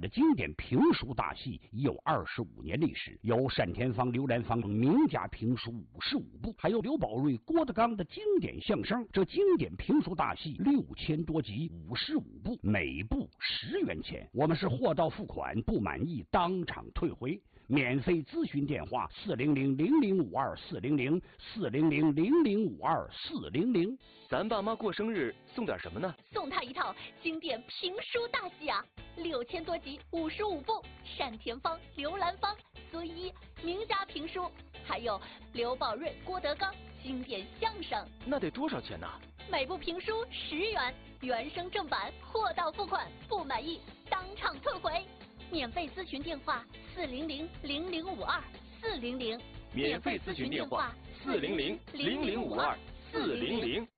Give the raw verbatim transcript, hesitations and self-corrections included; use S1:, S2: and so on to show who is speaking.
S1: 的经典评书大戏已有二十五年历史，有单田芳、刘兰芳名家评书五十五部，还有刘宝瑞、郭德纲的经典相声。这经典评书大戏六千多集，五十五部，每部十元钱。我们是货到付款，不满意当场退回。免费咨询电话：四零零零零五二四零零四零零零零五二四零零。
S2: 咱爸妈过生日送点什么呢？
S3: 送他一套经典评书大戏啊，六千多集，五十五部，单田芳、刘兰芳、孙一名家评书，还有刘宝瑞、郭德纲经典相声。
S2: 那得多少钱呢？
S3: 每部评书十元，原声正版，货到付款，不满意当场退回。免费咨询电话：四零零零零五二四零零。
S2: 免费咨询电话：四零零零零五二四零零。